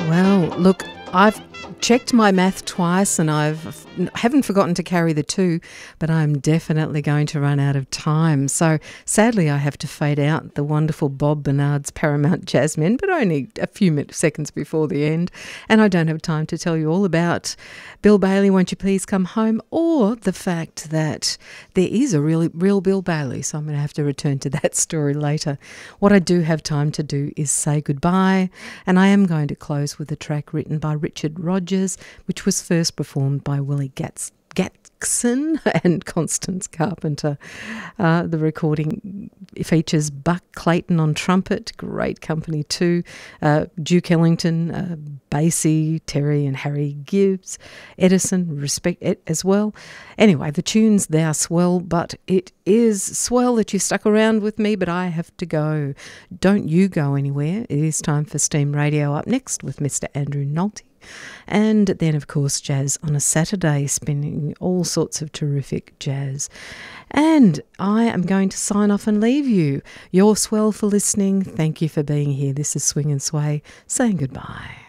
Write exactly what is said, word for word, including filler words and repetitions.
Well, look, I've checked my math twice and I've haven't forgotten to carry the two, but I'm definitely going to run out of time. So sadly, I have to fade out the wonderful Bob Bernard's Paramount Jasmine, but only a few minutes, seconds before the end. And I don't have time to tell you all about Bill Bailey, Won't You Please Come Home, or the fact that there is a really real Bill Bailey. So I'm going to have to return to that story later. What I do have time to do is say goodbye, and I am going to close with a track written by Richard Rogers, which was first performed by Willie Gatz, Gatson and Constance Carpenter. Uh, the recording features Buck Clayton on trumpet, great company too, uh, Duke Ellington, uh, Basie, Terry and Harry Gibbs, Edison, respect it as well. Anyway, the tunes, they are swell, but it is swell that you stuck around with me, but I have to go. Don't you go anywhere. It is time for Steam Radio up next with Mister Andrew Nolte. And then, of course, Jazz on a Saturday, spinning all sorts of terrific jazz. And I am going to sign off and leave you. You're swell for listening. Thank you for being here. This is Swing and Sway saying goodbye.